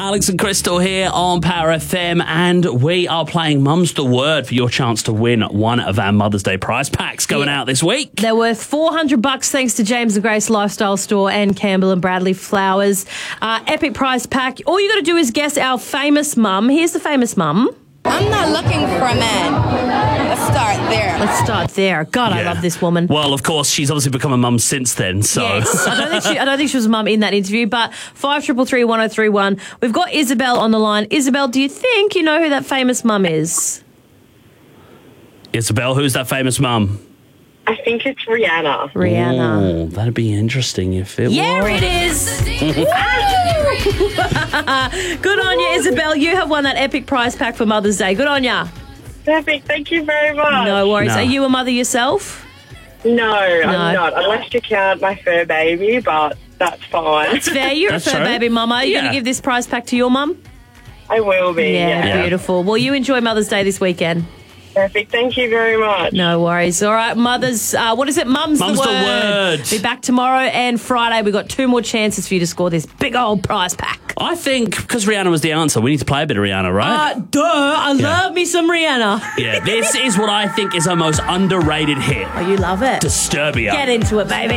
Alex and Crystal here on Power FM, and we are playing Mum's the Word for your chance to win one of our Mother's Day prize packs going out this week. They're worth $400 thanks to James and Grace Lifestyle Store and Campbell and Bradley Flowers. Epic prize pack. All you got to do is guess our famous mum. Here's the famous mum. I'm not looking for a man. Let's start there. God, I love this woman. Well, of course, she's obviously become a mum since then. So yes, I don't think she was a mum in that interview. But 53331031. We've got Isabel on the line. Isabel, do you think you know who that famous mum is? Isabel, who's that famous mum? I think it's Rihanna. Rihanna. Oh, that'd be interesting if it was. It is. Good on you, Isabel. You have won that epic prize pack for Mother's Day. Good on you. Perfect. Thank you very much. No worries. No. Are you a mother yourself? No, I'm not. Unless you count my fur baby, but that's fine. It's fair. You're That's a fur true. baby mama. Are you going to give this prize pack to your mum? I will be. Yeah, beautiful. Well, you enjoy Mother's Day this weekend. Perfect. Thank you very much. No worries. All right, mothers. What is it? Mum's Mum's the the word. word. Be back tomorrow and Friday. We've got 2 more chances for you to score this big old prize pack. I think because Rihanna was the answer, we need to play a bit of Rihanna, right? Duh. I love me some Rihanna. Yeah, this is what I think is her most underrated hit. Oh, you love it. Disturbia. Get into it, baby.